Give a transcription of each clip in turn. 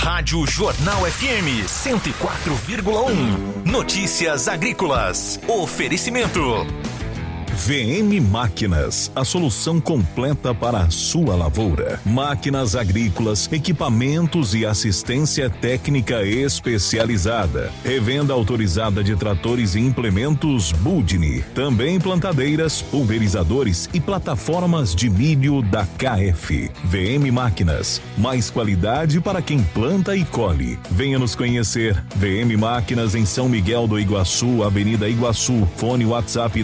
Rádio Jornal FM 104,1. Notícias agrícolas. Oferecimento. VM Máquinas, a solução completa para a sua lavoura. Máquinas agrícolas, equipamentos e assistência técnica especializada. Revenda autorizada de tratores e implementos Budni. Também plantadeiras, pulverizadores e plataformas de milho da KF. VM Máquinas, mais qualidade para quem planta e colhe. Venha nos conhecer. VM Máquinas em São Miguel do Iguaçu, Avenida Iguaçu. Fone WhatsApp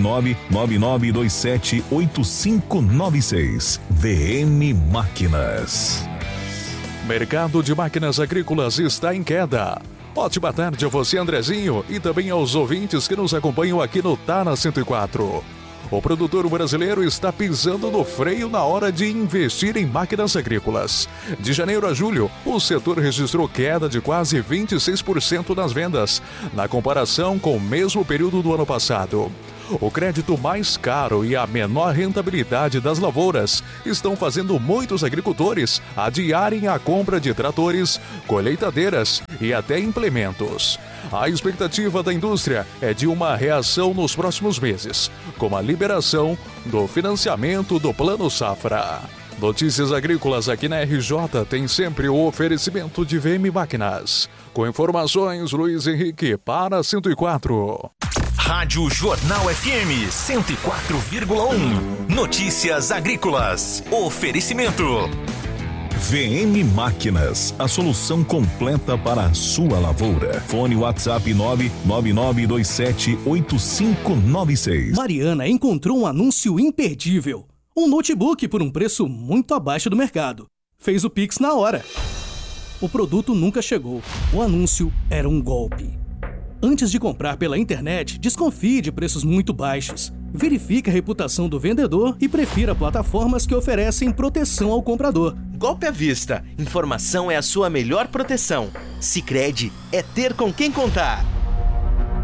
999278596. VM Máquinas. Mercado de máquinas agrícolas está em queda. Ótima tarde a você, Andrezinho, e também aos ouvintes que nos acompanham aqui no Tá na 104. O produtor brasileiro está pisando no freio na hora de investir em máquinas agrícolas. De janeiro a julho, o setor registrou queda de quase 26% nas vendas, na comparação com o mesmo período do ano passado. O crédito mais caro e a menor rentabilidade das lavouras estão fazendo muitos agricultores adiarem a compra de tratores, colheitadeiras e até implementos. A expectativa da indústria é de uma reação nos próximos meses, com a liberação do financiamento do Plano Safra. Notícias agrícolas aqui na RJ tem sempre o oferecimento de VM Máquinas. Com informações, Luiz Henrique para 104. Rádio Jornal FM 104,1. Notícias agrícolas. Oferecimento. VM Máquinas, a solução completa para a sua lavoura. Fone WhatsApp 999278596. Mariana encontrou um anúncio imperdível. Um notebook por um preço muito abaixo do mercado. Fez o Pix na hora. O produto nunca chegou. O anúncio era um golpe. Antes de comprar pela internet, desconfie de preços muito baixos. Verifique a reputação do vendedor e prefira plataformas que oferecem proteção ao comprador. Golpe à vista. Informação é a sua melhor proteção. Sicredi é ter com quem contar.